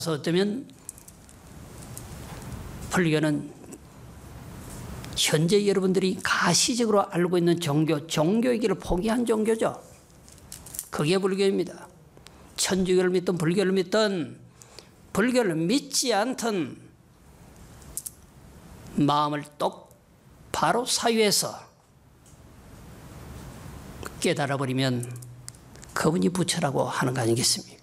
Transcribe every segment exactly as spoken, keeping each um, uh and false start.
어쩌면 불교는 현재 여러분들이 가시적으로 알고 있는 종교, 종교이기를 포기한 종교죠. 그게 불교입니다. 천주교를 믿든 불교를 믿든 불교를 믿지 않든 마음을 똑바로 사유해서 깨달아버리면 그분이 부처라고 하는 거 아니겠습니까?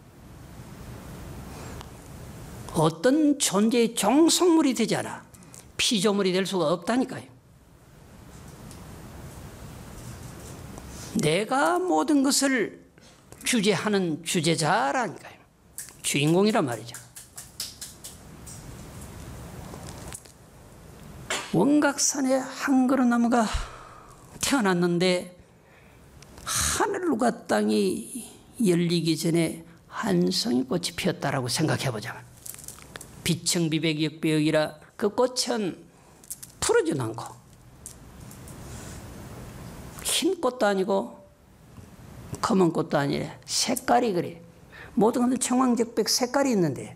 어떤 존재의 종속물이 되지 않아 피조물이 될 수가 없다니까요. 내가 모든 것을 주재하는 주재자라니까요. 주인공이란 말이죠. 원각산에 한 그루 나무가 태어났는데 하늘과 땅이 열리기 전에 한 송이 꽃이 피었다라고 생각해보자면 비청비백역배역이라 그 꽃은 푸르지도 않고 흰 꽃도 아니고 검은 꽃도 아니라 색깔이 그래. 모든 것은 청황적백 색깔이 있는데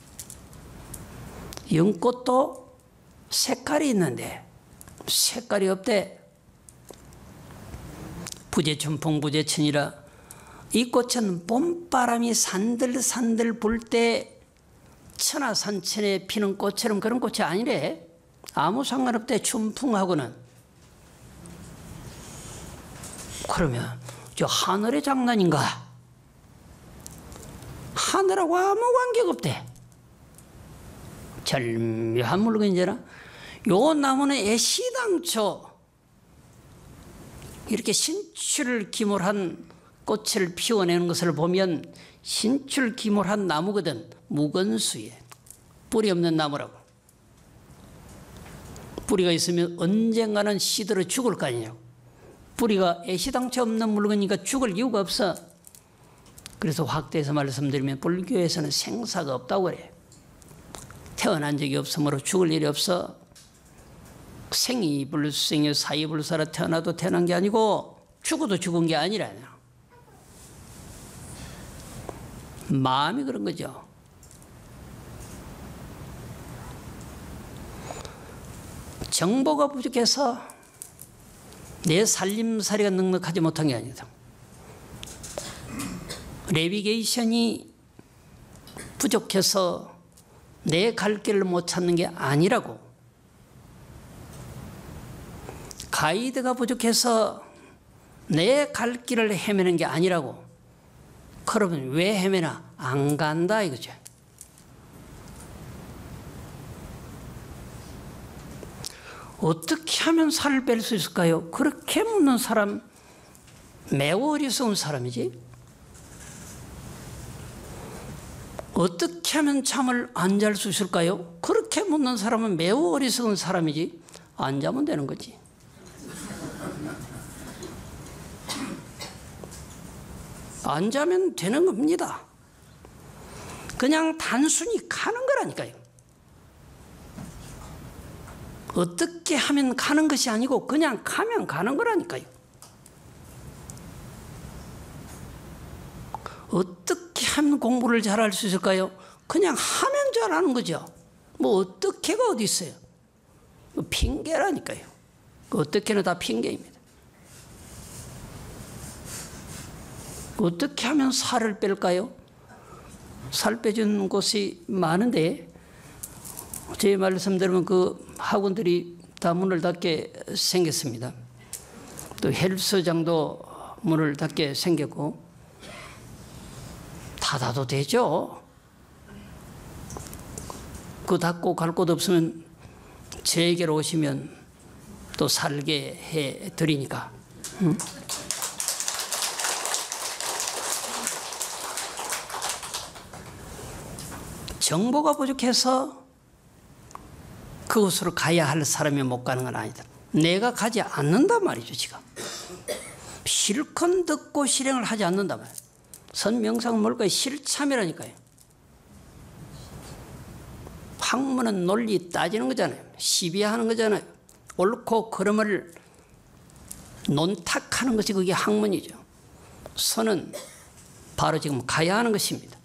연꽃도 색깔이 있는데 색깔이 없대. 부재춘풍 부재천이라 이 꽃은 봄바람이 산들산들 불 때 천하산천에 피는 꽃처럼 그런 꽃이 아니래. 아무 상관없대. 춘풍하고는. 그러면 저 하늘의 장난인가? 하늘하고 아무 관계가 없대. 절묘한 물건이잖아. 요 나무는 애시당초 이렇게 신출기몰한 꽃을 피워내는 것을 보면 신출기몰한 나무거든. 무건수에 뿌리 없는 나무라고. 뿌리가 있으면 언젠가는 시들어 죽을 거 아니냐고. 뿌리가 애시당초 없는 물건이니까 죽을 이유가 없어. 그래서 확대해서 말씀드리면 불교에서는 생사가 없다고 그래. 태어난 적이 없으므로 죽을 일이 없어. 생이불생이 사이불사라 태어나도 태어난 게 아니고 죽어도 죽은 게 아니라 마음이 그런 거죠. 정보가 부족해서 내 살림살이가 넉넉하지 못한 게 아니다. 내비게이션이 부족해서 내 갈 길을 못 찾는 게 아니라고. 가이드가 부족해서 내 갈 길을 헤매는 게 아니라고. 그러면 왜 헤매나? 안 간다 이거죠. 어떻게 하면 살을 뺄 수 있을까요? 그렇게 묻는 사람 매우 어리석은 사람이지. 어떻게 하면 잠을 안 잘 수 있을까요? 그렇게 묻는 사람은 매우 어리석은 사람이지. 안 자면 되는 거지. 안 자면 되는 겁니다. 그냥 단순히 가는 거라니까요. 어떻게 하면 가는 것이 아니고 그냥 가면 가는 거라니까요. 어떻게 하면 공부를 잘할 수 있을까요? 그냥 하면 잘하는 거죠. 뭐 어떻게가 어디 있어요? 핑계라니까요. 어떻게는 다 핑계입니다. 어떻게 하면 살을 뺄까요? 살 빼주는 곳이 많은데 제 말씀 들으면 그 학원들이 다 문을 닫게 생겼습니다. 또 헬스장도 문을 닫게 생겼고 닫아도 되죠. 그 닫고 갈 곳 없으면 제게로 오시면 또 살게 해 드리니까. 응? 정보가 부족해서 그곳으로 가야 할 사람이 못 가는 건 아니다. 내가 가지 않는단 말이죠. 지금 실컷 듣고 실행을 하지 않는단 말이에요. 선명상은 뭘까요? 실참이라니까요. 학문은 논리 따지는 거잖아요. 시비하는 거잖아요. 옳고 그름을 논탁하는 것이 그게 학문이죠. 선은 바로 지금 가야 하는 것입니다.